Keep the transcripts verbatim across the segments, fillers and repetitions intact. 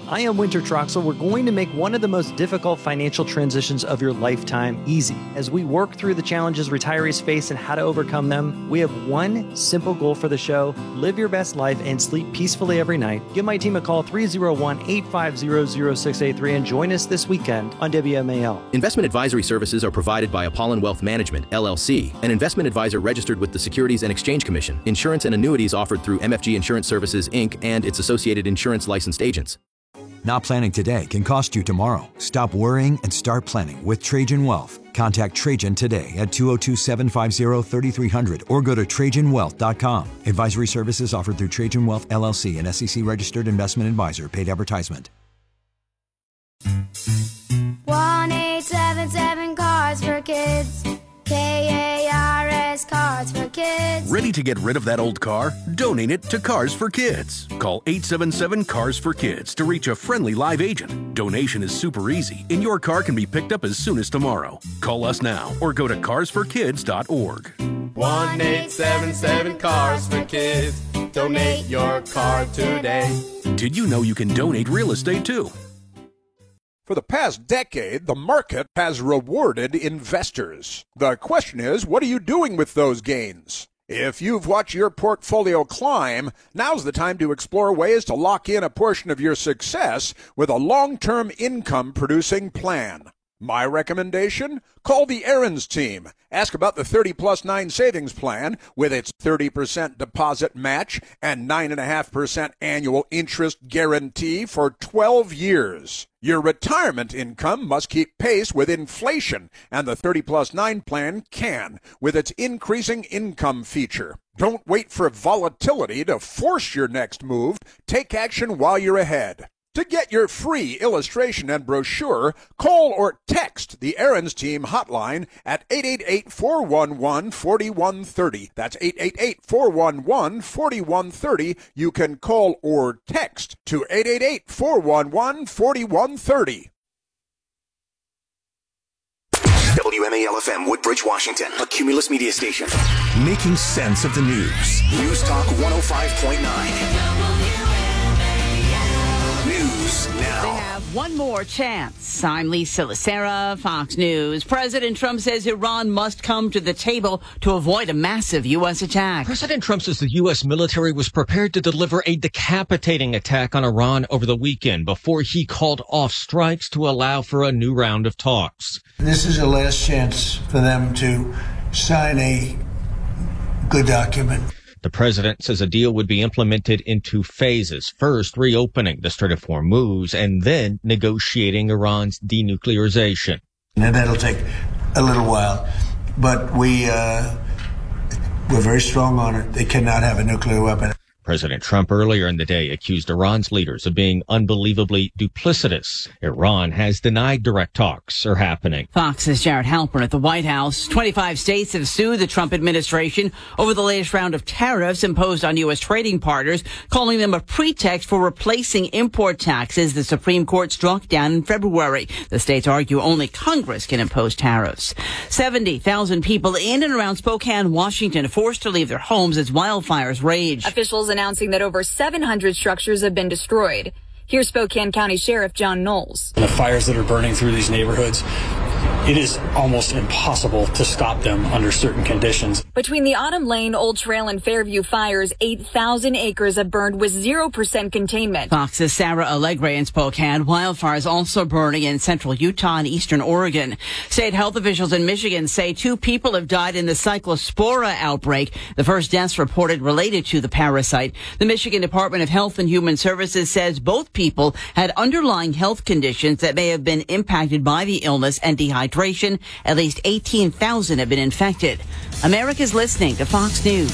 I am Winter Troxel. We're going to make one of the most difficult financial transitions of your lifetime easy. As we work through the challenges retirees face and how to overcome them, we have one simple goal for the show: live your best life and sleep peacefully every night. Give my team a call, three oh one, eight five zero, zero six eight three, and join us this weekend on W M A L. Investment advisory services are provided by Apollon Wealth Management, L L C, an investment advisor registered with the Securities and Exchange Commission. Insurance and annuities offered through M F G Insurance Services, Incorporated and its associated insurance licensed agents. Not planning today can cost you tomorrow. Stop worrying and start planning with Trajan Wealth. Contact Trajan today at two oh two, seven five zero, three three zero zero or go to trajan wealth dot com. Advisory services offered through Trajan Wealth, L L C, an S E C-registered investment advisor. Paid advertisement. one eight seven seven Cards for Kids. K A R S Cards for Kids. Ready to get rid of that old car? Donate it to Cars for Kids. Call eight seven seven, Cars for Kids to reach a friendly live agent. Donation is super easy, and your car can be picked up as soon as tomorrow. Call us now or go to cars for kids dot org. one eight seven seven, Cars for Kids. Donate your car today. Did you know you can donate real estate too? For the past decade, the market has rewarded investors. The question is, what are you doing with those gains? If you've watched your portfolio climb, now's the time to explore ways to lock in a portion of your success with a long-term income-producing plan. My recommendation? Call the Aaron's team. Ask about the thirty plus nine savings plan with its thirty percent deposit match and nine point five percent annual interest guarantee for twelve years. Your retirement income must keep pace with inflation, and the thirty plus nine plan can with its increasing income feature. Don't wait for volatility to force your next move. Take action while you're ahead. To get your free illustration and brochure, call or text the Aaron's Team hotline at eight eight eight, four one one, four one three zero. That's eight eight eight, four one one, four one three zero. You can call or text to eight eight eight, four one one, four one three zero. W M A L F M, Woodbridge, Washington, a Cumulus media station. Making sense of the news. News Talk one oh five point nine. News now. They have one more chance. I'm Lisa Lacera, Fox News. President Trump says Iran must come to the table to avoid a massive U S attack. President Trump says the U S military was prepared to deliver a decapitating attack on Iran over the weekend before he called off strikes to allow for a new round of talks. This is a last chance for them to sign a good document. The president says a deal would be implemented in two phases. First, reopening the Strait of Hormuz, and then negotiating Iran's denuclearization. And that'll take a little while, but we, uh, we're very strong on it. They cannot have a nuclear weapon. President Trump earlier in the day accused Iran's leaders of being unbelievably duplicitous. Iran has denied direct talks are happening. Fox's Jared Halpern at the White House. twenty-five states have sued the Trump administration over the latest round of tariffs imposed on U S trading partners, calling them a pretext for replacing import taxes the Supreme Court struck down in February. The states argue only Congress can impose tariffs. seventy thousand people in and around Spokane, Washington, forced to leave their homes as wildfires rage. Officials announcing that over seven hundred structures have been destroyed. Here's Spokane County Sheriff John Knowles. The fires that are burning through these neighborhoods, it is almost impossible to stop them under certain conditions. Between the Autumn Lane, Old Trail, and Fairview fires, eight thousand acres have burned with zero percent containment. Fox's Sarah Allegre in Spokane. Wildfires also burning in central Utah and eastern Oregon. State health officials in Michigan say two people have died in the Cyclospora outbreak, the first deaths reported related to the parasite. The Michigan Department of Health and Human Services says both people had underlying health conditions that may have been impacted by the illness and dehydration. At least eighteen thousand have been infected. America's listening to Fox News.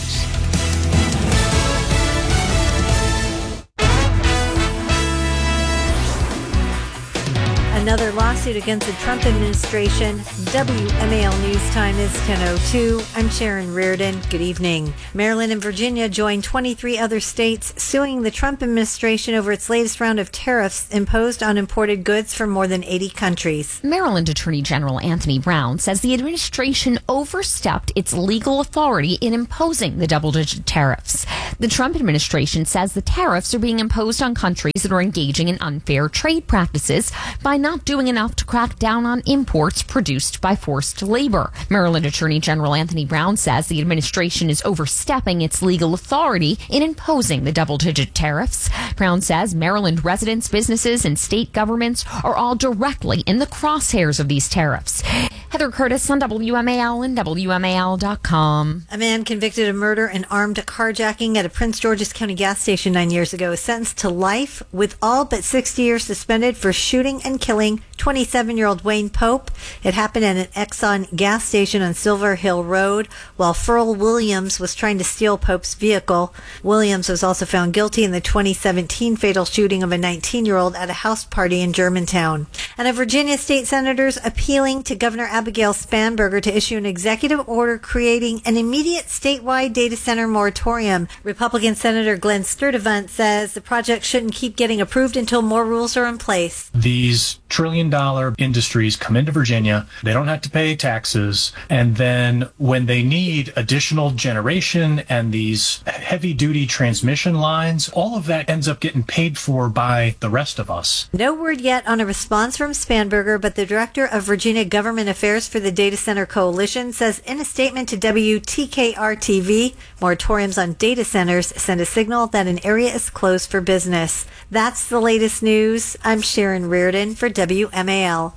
Another lawsuit against the Trump administration. W M A L News Time is ten oh two. I'm Sharon Reardon. Good evening. Maryland and Virginia joined twenty-three other states suing the Trump administration over its latest round of tariffs imposed on imported goods from more than eighty countries. Maryland Attorney General Anthony Brown says the administration overstepped its legal authority in imposing the double-digit tariffs. The Trump administration says the tariffs are being imposed on countries that are engaging in unfair trade practices by not doing enough to crack down on imports produced by forced labor. Maryland Attorney General Anthony Brown says the administration is overstepping its legal authority in imposing the double-digit tariffs. Brown says Maryland residents, businesses, and state governments are all directly in the crosshairs of these tariffs. Heather Curtis on W M A L and W M A L dot com. A man convicted of murder and armed carjacking at a Prince George's County gas station nine years ago is sentenced to life with all but sixty years suspended for shooting and killing twenty-seven-year-old Wayne Pope. It happened at an Exxon gas station on Silver Hill Road while Furl Williams was trying to steal Pope's vehicle. Williams was also found guilty in the twenty seventeen fatal shooting of a nineteen-year-old at a house party in Germantown. And a Virginia state senator's appealing to Governor Abigail Spanberger to issue an executive order creating an immediate statewide data center moratorium. Republican Senator Glenn Sturtevant says the project shouldn't keep getting approved until more rules are in place. These trillion dollar industries come into Virginia, they don't have to pay taxes, and then when they need additional generation and these heavy duty transmission lines, all of that ends up getting paid for by the rest of us. No word yet on a response from Spanberger, but the director of Virginia Government Affairs for the Data Center Coalition says in a statement to W T K R T V, moratoriums on data centers send a signal that an area is closed for business. That's the latest news. I'm Sharon Reardon for W M A L.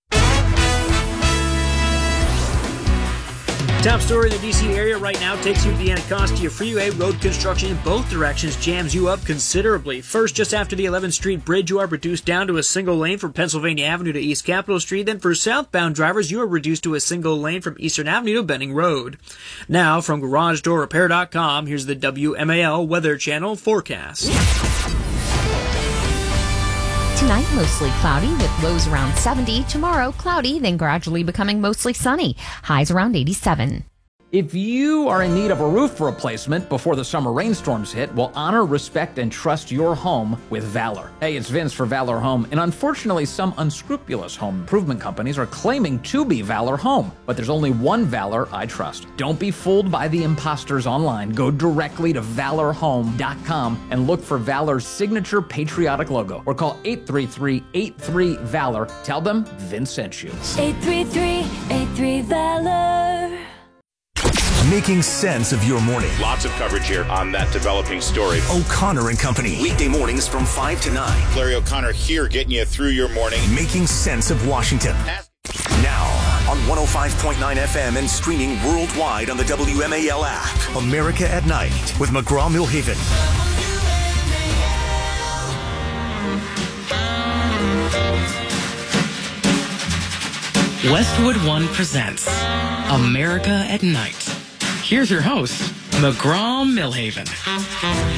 Top story in the D C area right now takes you to the Anacostia Freeway. Road construction in both directions jams you up considerably. First, just after the eleventh Street Bridge, you are reduced down to a single lane from Pennsylvania Avenue to East Capitol Street. Then for southbound drivers, you are reduced to a single lane from Eastern Avenue to Benning Road. Now, from Garage Door Repair dot com, here's the W M A L Weather Channel forecast. Tonight, mostly cloudy with lows around seventy. Tomorrow, cloudy, then gradually becoming mostly sunny. Highs around eighty-seven. If you are in need of a roof replacement before the summer rainstorms hit, well, honor, respect, and trust your home with Valor. Hey, it's Vince for Valor Home, and unfortunately, some unscrupulous home improvement companies are claiming to be Valor Home, but there's only one Valor I trust. Don't be fooled by the imposters online. Go directly to valor home dot com and look for Valor's signature patriotic logo, or call eight three three, eight three, VALOR. Tell them Vince sent you. eight three three, eight three, VALOR. Making sense of your morning. Lots of coverage here on that developing story. O'Connor and Company. Weekday mornings from five to nine. Larry O'Connor here getting you through your morning. Making sense of Washington. Now on one oh five point nine F M and streaming worldwide on the W M A L app. America at Night with McGraw-Milhaven. Westwood One presents America at Night. Here's your host, McGraw-Milhaven.